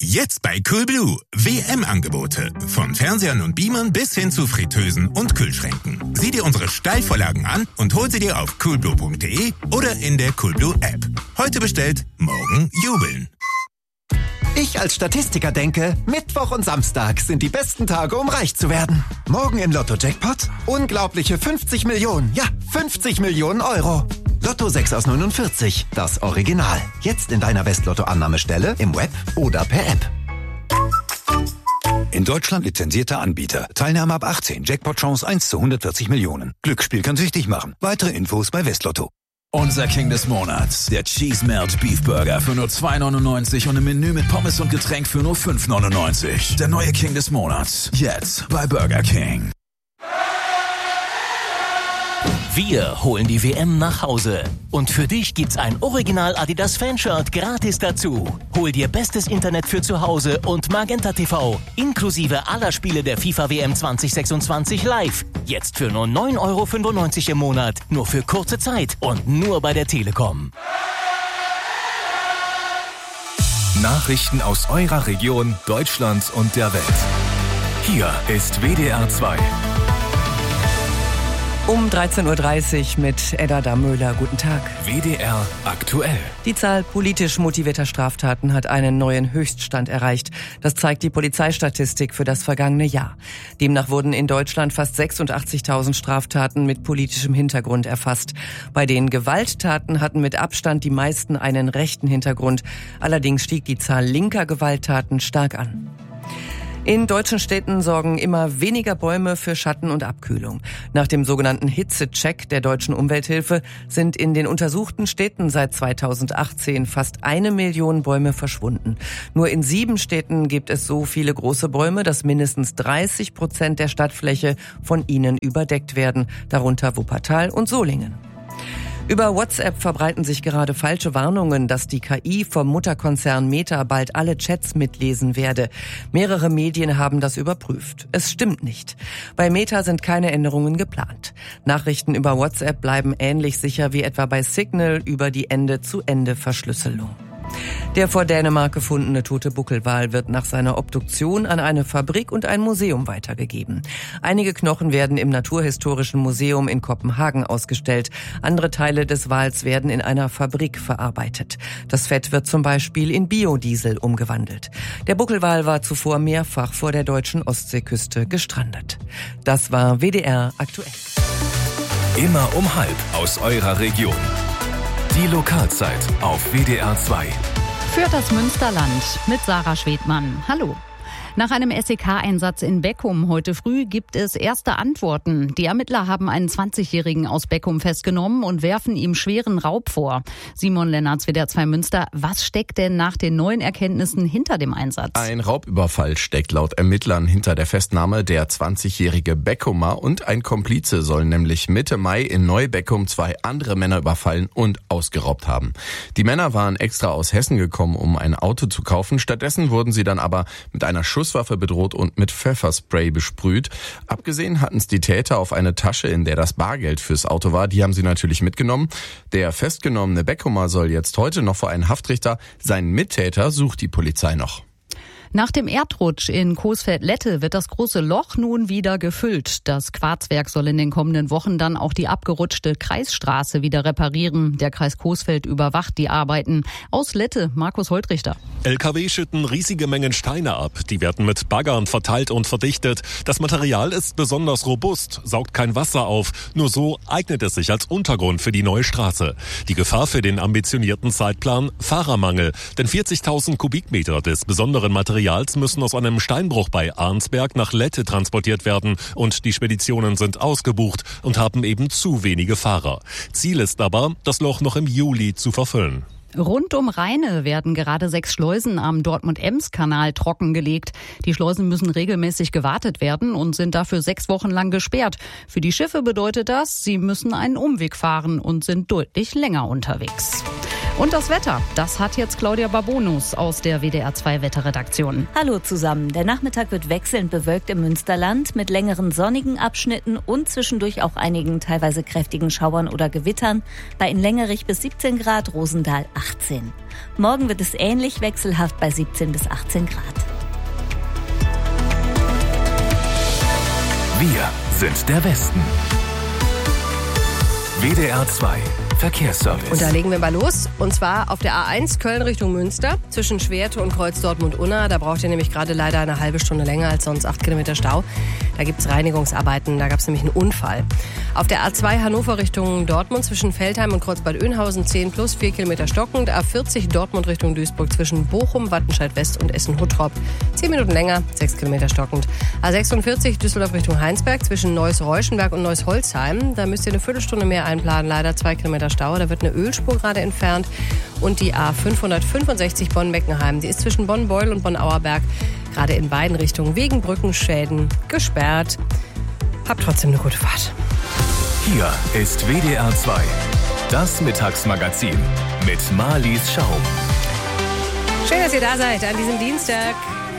Jetzt bei Coolblue. WM-Angebote. Von Fernsehern und Beamern bis hin zu Fritteusen und Kühlschränken. Sieh dir unsere Steilvorlagen an und hol sie dir auf coolblue.de oder in der Coolblue-App. Heute bestellt, morgen jubeln. Ich als Statistiker denke, Mittwoch und Samstag sind die besten Tage, um reich zu werden. Morgen im Lotto-Jackpot unglaubliche 50 Millionen. Ja, 50 Millionen Euro. Lotto 6 aus 49, das Original. Jetzt in deiner Westlotto-Annahmestelle, im Web oder per App. In Deutschland lizenzierter Anbieter. Teilnahme ab 18. Jackpot-Chance 1 zu 140 Millionen. Glücksspiel kann süchtig machen. Weitere Infos bei Westlotto. Unser King des Monats, der Cheese Melt Beef Burger für nur $2,99 und ein Menü mit Pommes und Getränk für nur $5,99. Der neue King des Monats, jetzt bei Burger King. Wir holen die WM nach Hause. Und für dich gibt's ein Original Adidas Fanshirt gratis dazu. Hol dir bestes Internet für zu Hause und Magenta TV, inklusive aller Spiele der FIFA WM 2026 live. Jetzt für nur €9,95 im Monat. Nur für kurze Zeit und nur bei der Telekom. Nachrichten aus eurer Region, Deutschland und der Welt. Hier ist WDR 2. Um 13.30 Uhr mit Edda Damöhler. Guten Tag. WDR aktuell. Die Zahl politisch motivierter Straftaten hat einen neuen Höchststand erreicht. Das zeigt die Polizeistatistik für das vergangene Jahr. Demnach wurden in Deutschland fast 86.000 Straftaten mit politischem Hintergrund erfasst. Bei den Gewalttaten hatten mit Abstand die meisten einen rechten Hintergrund. Allerdings stieg die Zahl linker Gewalttaten stark an. In deutschen Städten sorgen immer weniger Bäume für Schatten und Abkühlung. Nach dem sogenannten Hitzecheck der Deutschen Umwelthilfe sind in den untersuchten Städten seit 2018 fast 1 Million Bäume verschwunden. Nur in 7 Städten gibt es so viele große Bäume, dass mindestens 30% der Stadtfläche von ihnen überdeckt werden, darunter Wuppertal und Solingen. Über WhatsApp verbreiten sich gerade falsche Warnungen, dass die KI vom Mutterkonzern Meta bald alle Chats mitlesen werde. Mehrere Medien haben das überprüft. Es stimmt nicht. Bei Meta sind keine Änderungen geplant. Nachrichten über WhatsApp bleiben ähnlich sicher wie etwa bei Signal über die Ende-zu-Ende-Verschlüsselung. Der vor Dänemark gefundene tote Buckelwal wird nach seiner Obduktion an eine Fabrik und ein Museum weitergegeben. Einige Knochen werden im Naturhistorischen Museum in Kopenhagen ausgestellt. Andere Teile des Wals werden in einer Fabrik verarbeitet. Das Fett wird zum Beispiel in Biodiesel umgewandelt. Der Buckelwal war zuvor mehrfach vor der deutschen Ostseeküste gestrandet. Das war WDR aktuell. Immer um 12:30 aus eurer Region. Die Lokalzeit auf WDR 2. Für das Münsterland mit Sarah Schwedmann. Hallo. Nach einem SEK-Einsatz in Beckum heute früh gibt es erste Antworten. Die Ermittler haben einen 20-Jährigen aus Beckum festgenommen und werfen ihm schweren Raub vor. Simon Lennartz, WDR 2 Münster. Was steckt denn nach den neuen Erkenntnissen hinter dem Einsatz? Ein Raubüberfall steckt laut Ermittlern hinter der Festnahme. Der 20-jährige Beckumer und ein Komplize sollen nämlich Mitte Mai in Neubeckum 2 andere Männer überfallen und ausgeraubt haben. Die Männer waren extra aus Hessen gekommen, um ein Auto zu kaufen. Stattdessen wurden sie dann aber mit einer Schusswaffe bedroht und mit Pfefferspray besprüht. Abgesehen hatten es die Täter auf eine Tasche, in der das Bargeld fürs Auto war. Die haben sie natürlich mitgenommen. Der festgenommene Beckumer soll jetzt heute noch vor einen Haftrichter. Seinen Mittäter sucht die Polizei noch. Nach dem Erdrutsch in Coesfeld-Lette wird das große Loch nun wieder gefüllt. Das Quarzwerk soll in den kommenden Wochen dann auch die abgerutschte Kreisstraße wieder reparieren. Der Kreis Coesfeld überwacht die Arbeiten. Aus Lette, Markus Holtrichter. LKW schütten riesige Mengen Steine ab. Die werden mit Baggern verteilt und verdichtet. Das Material ist besonders robust, saugt kein Wasser auf. Nur so eignet es sich als Untergrund für die neue Straße. Die Gefahr für den ambitionierten Zeitplan? Fahrermangel. Denn 40.000 Kubikmeter des besonderen Materials müssen aus einem Steinbruch bei Arnsberg nach Lette transportiert werden und die Speditionen sind ausgebucht und haben eben zu wenige Fahrer. Ziel ist aber, das Loch noch im Juli zu verfüllen. Rund um Rheine werden gerade 6 Schleusen am Dortmund-Ems-Kanal trockengelegt. Die Schleusen müssen regelmäßig gewartet werden und sind dafür 6 Wochen lang gesperrt. Für die Schiffe bedeutet das, sie müssen einen Umweg fahren und sind deutlich länger unterwegs. Und das Wetter, das hat jetzt Claudia Babonus aus der WDR2 Wetterredaktion. Hallo zusammen. Der Nachmittag wird wechselnd bewölkt im Münsterland mit längeren sonnigen Abschnitten und zwischendurch auch einigen teilweise kräftigen Schauern oder Gewittern. Bei in Lengerich bis 17 Grad, Rosendahl 18. Morgen wird es ähnlich wechselhaft bei 17 bis 18 Grad. Wir sind der Westen. WDR 2 Verkehrsservice. Und da legen wir mal los. Und zwar auf der A1 Köln Richtung Münster zwischen Schwerte und Kreuz Dortmund-Unna. Da braucht ihr nämlich gerade leider eine halbe Stunde länger als sonst, 8 Kilometer Stau. Da gibt es Reinigungsarbeiten, da gab es nämlich einen Unfall. Auf der A2 Hannover Richtung Dortmund zwischen Feldheim und Kreuzbad Oeynhausen 10 plus 4 Kilometer stockend. A40 Dortmund Richtung Duisburg zwischen Bochum, Wattenscheid West und Essen-Huttrop 10 Minuten länger, 6 Kilometer stockend. A46 Düsseldorf Richtung Heinsberg zwischen Neuss-Reuschenberg und Neuss-Holzheim. Da müsst ihr eine Viertelstunde mehr einplanen, leider 2 Kilometer Stau. Da wird eine Ölspur gerade entfernt. Und die A565 Bonn-Meckenheim, die ist zwischen Bonn-Beul und Bonn-Auerberg gerade in beiden Richtungen wegen Brückenschäden gesperrt. Habt trotzdem eine gute Fahrt. Hier ist WDR 2, das Mittagsmagazin mit Marlies Schaum. Schön, dass ihr da seid an diesem Dienstag.